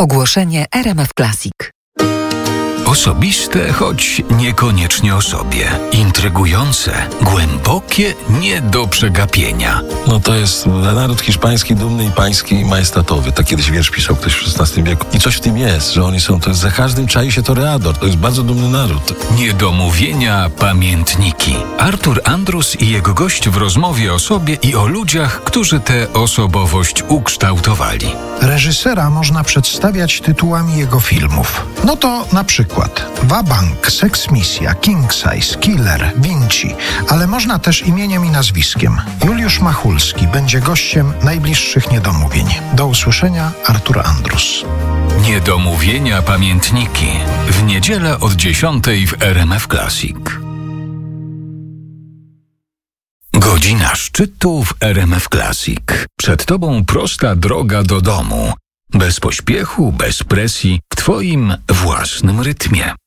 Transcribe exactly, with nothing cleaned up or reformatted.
Ogłoszenie R M F Classic. Osobiste, choć niekoniecznie o sobie. Intrygujące, głębokie, nie do przegapienia. No to jest naród hiszpański, dumny i pański i majestatowy. Tak kiedyś wiersz pisał ktoś w szesnastym wieku. I coś w tym jest, że oni są, to jest, za każdym czai się toreador. To jest bardzo dumny naród. Niedomówienia, pamiętniki. Artur Andrus i jego gość w rozmowie o sobie i o ludziach, którzy tę osobowość ukształtowali. Reżysera można przedstawiać tytułami jego filmów. No to na przykład Wabank, Seks Misja, King Size, Killer, Vinci, ale można też imieniem i nazwiskiem. Juliusz Machulski będzie gościem najbliższych Niedomówień. Do usłyszenia, Artur Andrus. Niedomówienia, pamiętniki. W niedzielę od dziesiątej w R M F Classic. Godzina szczytu w R M F Classic. Przed tobą prosta droga do domu. Bez pośpiechu, bez presji, w twoim własnym rytmie.